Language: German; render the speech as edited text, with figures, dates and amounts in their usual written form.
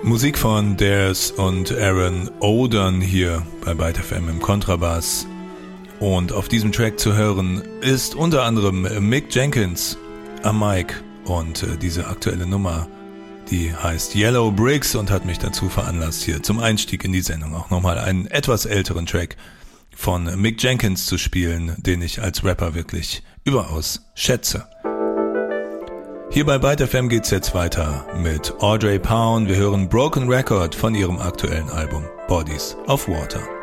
Musik von Dares und Aaron Odern hier bei Byte FM im Kontrabass. Und auf diesem Track zu hören ist unter anderem Mick Jenkins am Mic. Und diese aktuelle Nummer, die heißt Yellow Bricks und hat mich dazu veranlasst, hier zum Einstieg in die Sendung auch nochmal einen etwas älteren Track von Mick Jenkins zu spielen, den ich als Rapper wirklich überaus schätze. Hier bei Byte FM geht's jetzt weiter mit Audrey Pound. Wir hören Broken Record von ihrem aktuellen Album Bodies of Water.